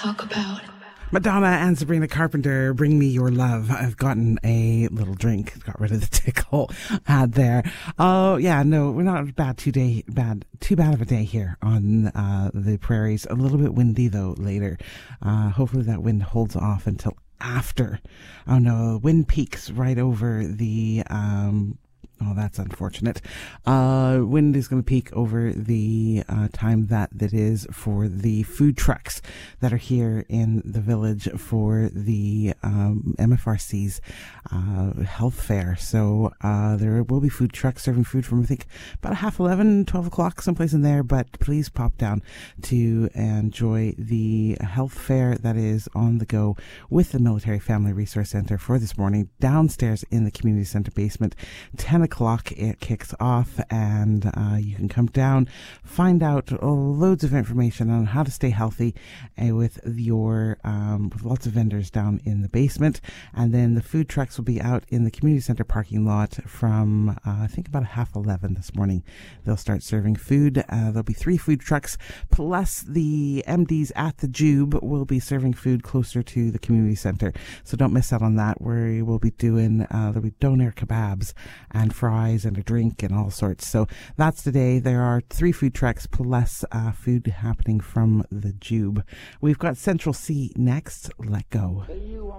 talk about. Madonna and Sabrina Carpenter, Bring Me Your Love. I've gotten a little drink, got rid of the tickle there. Oh, yeah, no, we're not too bad of a day here on the prairies. A little bit windy, though, later. Hopefully that wind holds off until after. Oh, no, wind peaks right over the... Oh, that's unfortunate. Wind is going to peak over the time that is for the food trucks that are here in the village for the MFRC's health fair. So there will be food trucks serving food from, I think, about 11:30, 12 o'clock, someplace in there. But please pop down to enjoy the health fair that is on the go with the Military Family Resource Centre for this morning, downstairs in the community centre basement, 10 o'clock it kicks off, and you can come down, find out loads of information on how to stay healthy with your with lots of vendors down in the basement. And then the food trucks will be out in the community centre parking lot from I think about 11:30 this morning. They'll start serving food. There'll be 3 food trucks plus the MDs at the Jube will be serving food closer to the community centre, so don't miss out on that. We will be doing there'll be doner kebabs and fries and a drink and all sorts. So that's today. There are 3 food trucks plus food happening from the Jube. We've got Central C next. Let go.